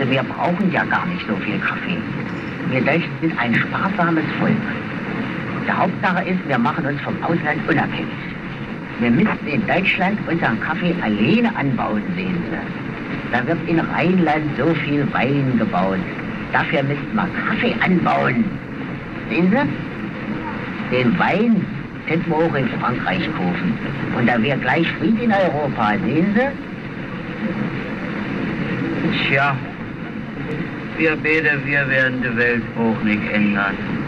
Sie, wir brauchen ja gar nicht so viel Kaffee. Wir Deutschen sind ein sparsames Volk. Die Hauptsache ist, wir machen uns vom Ausland unabhängig. Wir müssten in Deutschland unseren Kaffee alleine anbauen, sehen Sie. Da wird in Rheinland so viel Wein gebaut. Dafür müssten wir Kaffee anbauen. Sehen Sie? Den Wein könnten wir auch in Frankreich kaufen. Und da wäre gleich Frieden in Europa, sehen Sie? Tja, wir werden die Welt auch nicht ändern.